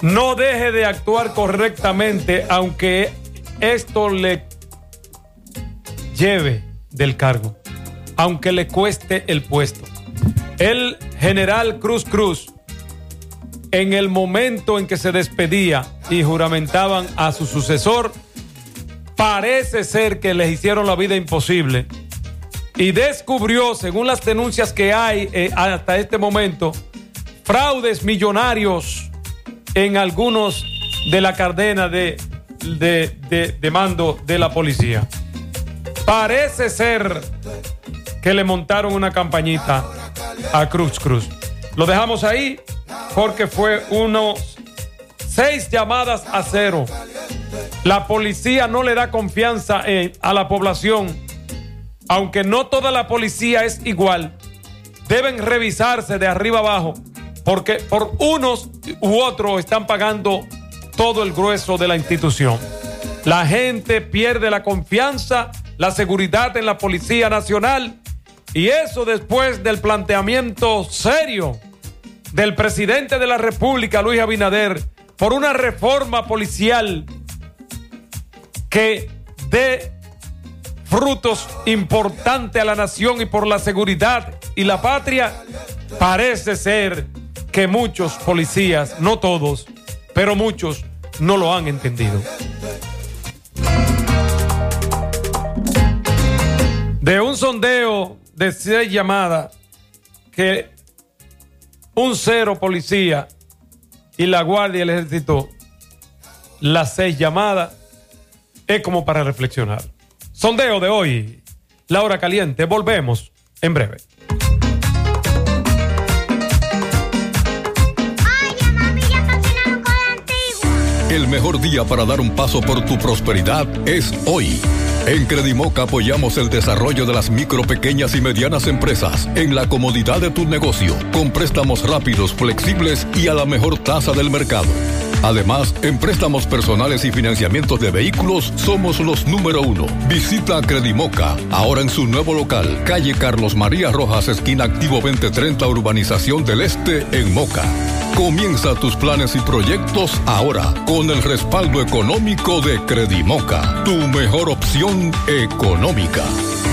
no deje de actuar correctamente, aunque esto le lleve del cargo, aunque le cueste el puesto. El general Cruz, en el momento en que se despedía y juramentaban a su sucesor, parece ser que les hicieron la vida imposible y descubrió, según las denuncias que hay hasta este momento, fraudes millonarios en algunos de la cadena de mando de la policía. Parece ser que le montaron una campañita a Cruz. Lo dejamos ahí porque fue unos 6 llamadas a 0. La policía no le da confianza a la población. Aunque no toda la policía es igual, deben revisarse de arriba abajo, porque por unos u otros están pagando todo el grueso de la institución. La gente pierde la confianza, la seguridad en la Policía Nacional, y eso después del planteamiento serio del presidente de la República, Luis Abinader, por una reforma policial que dé frutos importantes a la nación y por la seguridad y la patria. Parece ser que muchos policías, no todos, pero muchos, no lo han entendido. De un sondeo de 6 llamadas, que un 0 policía y la Guardia y el Ejército, las 6 llamadas, es como para reflexionar. Sondeo de hoy, La Hora Caliente. Volvemos en breve. Oye, mami, ya cocinaron con la Antigua. El mejor día para dar un paso por tu prosperidad es hoy. En Credimoca apoyamos el desarrollo de las micro, pequeñas y medianas empresas en la comodidad de tu negocio, con préstamos rápidos, flexibles y a la mejor tasa del mercado. Además, en préstamos personales y financiamientos de vehículos, somos los número 1. Visita Credimoca, ahora en su nuevo local, calle Carlos María Rojas, esquina Activo 2030, Urbanización del Este, en Moca. Comienza tus planes y proyectos ahora, con el respaldo económico de Credimoca, tu mejor opción económica.